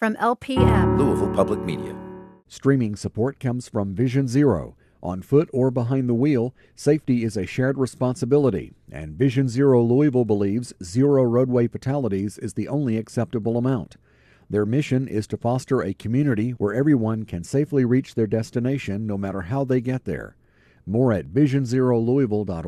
from LPM. Louisville Public Media. Streaming support comes from Vision Zero. On foot or behind the wheel, safety is a shared responsibility, and Vision Zero Louisville believes 0 roadway fatalities is the only acceptable amount. Their mission is to foster a community where everyone can safely reach their destination no matter how they get there. More at visionzerolouisville.org.